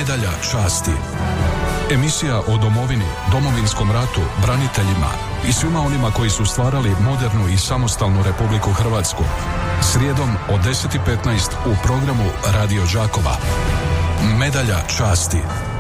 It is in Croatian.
Medalja časti. Emisija o domovini, Domovinskom ratu, braniteljima i svima onima koji su stvarali modernu i samostalnu Republiku Hrvatsku. Srijedom od 10:15 u programu Radio Đakova. Medalja časti.